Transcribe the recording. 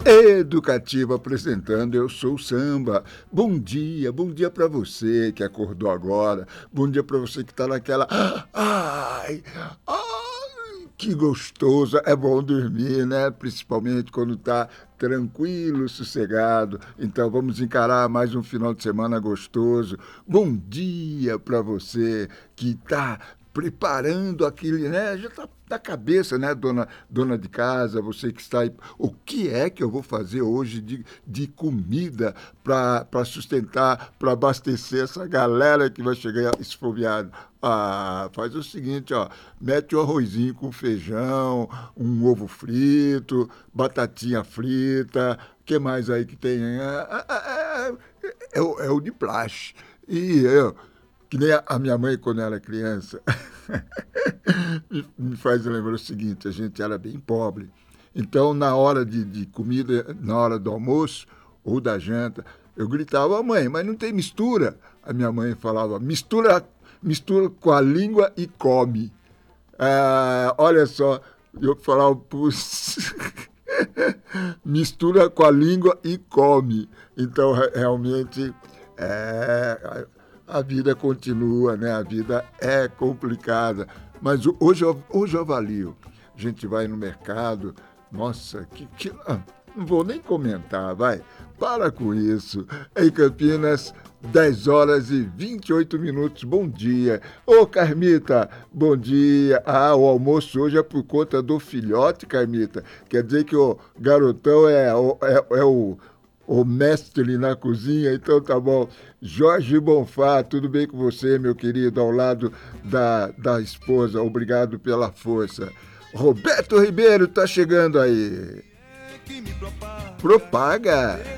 Educativo apresentando Eu Sou Samba. Bom dia para você que acordou agora. Bom dia para você que está naquela... Ai, que gostoso. É bom dormir, né? Principalmente quando está tranquilo, sossegado. Então vamos encarar mais um final de semana gostoso. Bom dia para você que está preparando aquele, né? Já está na cabeça, né, dona de casa, você que está aí. O que é que eu vou fazer hoje de comida para sustentar, para abastecer essa galera que vai chegar esfomeada? Ah, faz o seguinte, ó, mete o arrozinho com feijão, um ovo frito, batatinha frita, o que mais aí que tem? É o de praxe. E eu, que nem a minha mãe quando era criança, me faz lembrar o seguinte, a gente era bem pobre. Então, na hora de comida, na hora do almoço ou da janta, eu gritava, mãe, mas não tem mistura? A minha mãe falava, mistura com a língua e come. Ah, olha só, eu falava, mistura com a língua e come. Então, realmente, a vida continua, né? A vida é complicada. Mas hoje eu avalio. A gente vai no mercado, nossa, não vou nem comentar, vai. Para com isso. Em Campinas, 10 horas e 28 minutos. Bom dia. Ô, Carmita, bom dia. Ah, o almoço hoje é por conta do filhote, Carmita. Quer dizer que o garotão é o mestre na cozinha, então tá bom. Jorge Bonfá, tudo bem com você, meu querido, ao lado da esposa, obrigado pela força. Roberto Ribeiro tá chegando aí. Propaga.